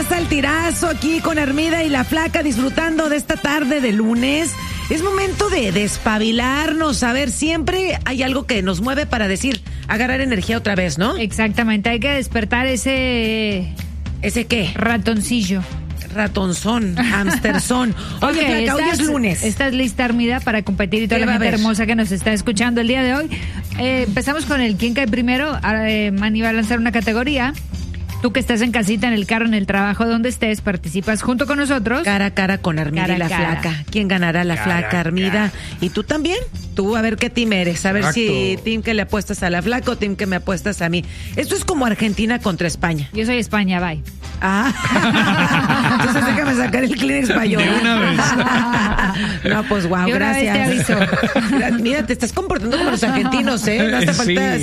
Vas al tirazo aquí con Armida y la Flaca disfrutando de esta tarde de lunes. Es momento de despabilarnos. A ver, siempre hay algo que nos mueve para decir, agarrar energía otra vez, ¿no? Exactamente, hay que despertar ese... ¿Ese qué? Ratoncillo. Ratonzón, hamsterzón. Oye, Flaca, hoy es lunes. ¿Estás lista, Armida, para competir y toda la gente hermosa que nos está escuchando el día de hoy? Empezamos con el ¿Quién cae primero? Manny va a lanzar una categoría. Tú que estás en casita, en el carro, en el trabajo, donde estés, participas junto con nosotros. Cara a cara con Armida y la Flaca. ¿Quién ganará, la Flaca, Armida? ¿Y tú también? Tú, a ver qué team eres. A ver si team que le apuestas a la Flaca o team que me apuestas a mí. Esto es como Argentina contra España. Yo soy España, bye. Entonces déjame sacar el Kleenex español. De una vez. No, pues wow, gracias. Mira, te estás comportando como los argentinos, ¿eh? No hace falta